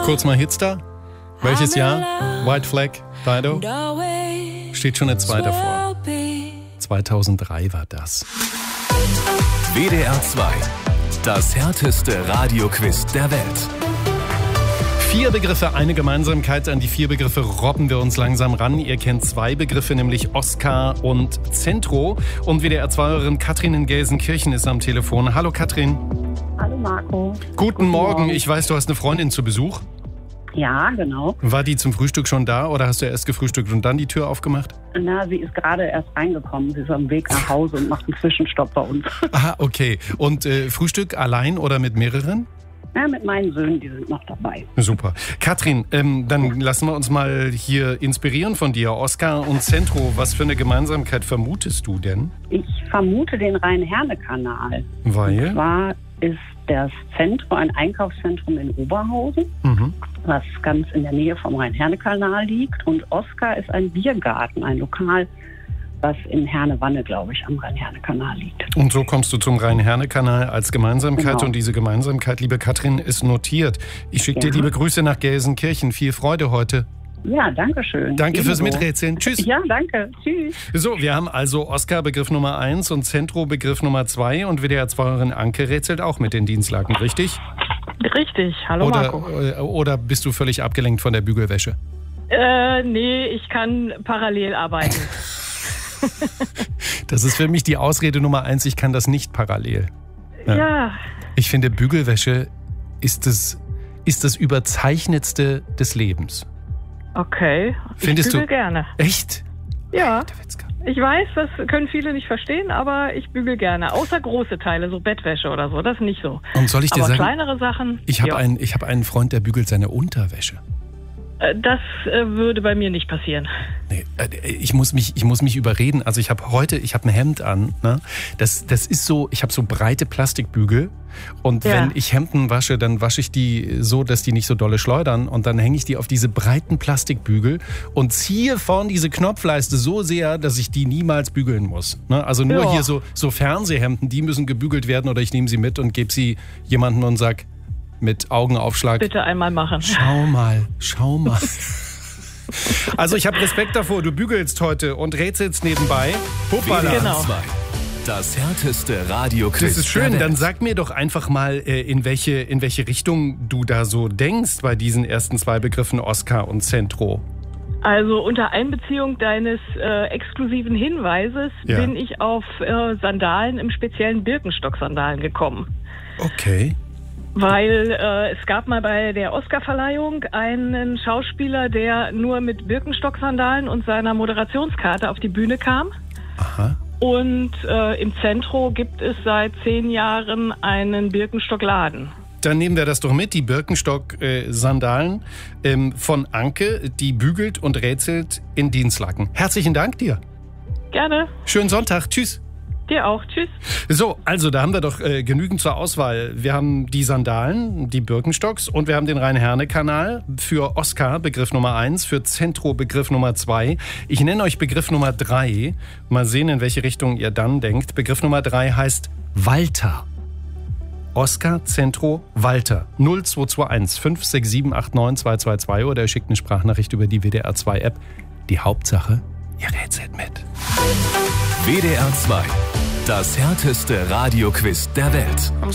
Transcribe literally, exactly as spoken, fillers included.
Kurz mal Hitstar. Welches Jahr? White Flag, Dido. Steht schon eine zwei davor. zweitausenddrei war das. W D R zwei. Das härteste Radioquiz der Welt. Vier Begriffe, eine Gemeinsamkeit. An die vier Begriffe robben wir uns langsam ran. Ihr kennt zwei Begriffe, nämlich Oscar und Zentro. Und W D R zwei-Hörerin Katrin in Gelsenkirchen ist am Telefon. Hallo Katrin. Hallo Marco. Guten, Guten Morgen. Morgen. Ich weiß, du hast eine Freundin zu Besuch. Ja, genau. War die zum Frühstück schon da oder hast du erst gefrühstückt und dann die Tür aufgemacht? Na, sie ist gerade erst reingekommen. Sie ist am Weg nach Hause und macht einen Zwischenstopp bei uns. Aha, okay. Und äh, Frühstück allein oder mit mehreren? Ja, mit meinen Söhnen, die sind noch dabei. Super. Katrin, ähm, dann lassen wir uns mal hier inspirieren von dir. Oscar und Zentro, was für eine Gemeinsamkeit vermutest du denn? Ich vermute den Rhein-Herne-Kanal. Weil? Und zwar ist das Zentro ein Einkaufszentrum in Oberhausen, Mhm. was ganz in der Nähe vom Rhein-Herne-Kanal liegt. Und Oscar ist ein Biergarten, ein Lokal, was in Herne-Wanne, glaube ich, am Rhein-Herne-Kanal liegt. Und so kommst du zum Rhein-Herne-Kanal als Gemeinsamkeit. Genau. Und diese Gemeinsamkeit, liebe Katrin, ist notiert. Ich schicke dir Ja. liebe Grüße nach Gelsenkirchen. Viel Freude heute. Ja, danke schön. Danke fürs Ebenso. Miträtseln. Tschüss. Ja, danke. Tschüss. So, wir haben also Oscar Begriff Nummer eins und Zentro Begriff Nummer zwei. Und W D R zwei-Hörerin Anke rätselt auch mit den Dienstlaken, richtig? Richtig, hallo Oder, Marco. oder bist du völlig abgelenkt von der Bügelwäsche? Äh, nee, ich kann parallel arbeiten. Das ist für mich die Ausrede Nummer eins, ich kann das nicht parallel. Ja. Ja, Ich finde, Bügelwäsche ist das, ist das Überzeichnetste des Lebens. okay. Findest ich bügel du? gerne. Echt? Ja, Der Witzka. ich weiß, das können viele nicht verstehen, aber ich bügel gerne. Außer große Teile, so Bettwäsche oder so, das nicht so. Und soll ich dir aber sagen, kleinere Sachen, ich habe ja, einen, ich hab einen Freund, der bügelt seine Unterwäsche. äh, das äh, würde bei mir nicht passieren. Nee, äh, ich muss mich, ich muss mich überreden. Also ich habe heute, ich habe ein Hemd an. Ne? Das, das ist so, ich habe so breite Plastikbügel. Und Ja. wenn ich Hemden wasche, dann wasche ich die so, dass die nicht so dolle schleudern. Und dann hänge ich die auf diese breiten Plastikbügel und ziehe vorn diese Knopfleiste so sehr, dass ich die niemals bügeln muss. Ne? Also nur Ja. hier so, so Fernsehhemden, die müssen gebügelt werden oder ich nehme sie mit und gebe sie jemandem und sag mit Augenaufschlag, Bitte einmal machen. schau mal, schau mal. Also ich habe Respekt davor, du bügelst heute und rätselst nebenbei. Hoppala. Genau. zwei. Das härteste Radioquiz Das ist schön, der dann Welt. sag mir doch einfach mal, äh, in welche, in welche Richtung du da so denkst bei diesen ersten zwei Begriffen Oscar und Zentro. Also unter Einbeziehung deines äh, exklusiven Hinweises Ja. bin ich auf äh, Sandalen, im speziellen Birkenstock-Sandalen gekommen. Okay. Weil äh, es gab mal bei der Oscarverleihung einen Schauspieler, der nur mit Birkenstock-Sandalen und seiner Moderationskarte auf die Bühne kam. Aha. Und äh, im Zentro gibt es seit zehn Jahren einen Birkenstock-Laden. Dann nehmen wir das doch mit, die Birkenstock-Sandalen ähm, von Anke, die bügelt und rätselt in Dienstlaken. Herzlichen Dank dir. Gerne. Schönen Sonntag. Tschüss. Dir auch. Tschüss. So, also da haben wir doch äh, genügend zur Auswahl. Wir haben die Sandalen, die Birkenstocks und wir haben den Rhein-Herne-Kanal für Oscar, Begriff Nummer eins, für Zentro, Begriff Nummer zwei. Ich nenne euch Begriff Nummer drei. Mal sehen, in welche Richtung ihr dann denkt. Begriff Nummer drei heißt Walter. Oscar, Zentro, Walter. null zwei zwei eins fünf sechs sieben acht neun zwei zwei zwei oder ihr schickt eine Sprachnachricht über die W D R zwei App. Die Hauptsache, ihr rätselt mit. W D R zwei. Das härteste Radioquiz der Welt.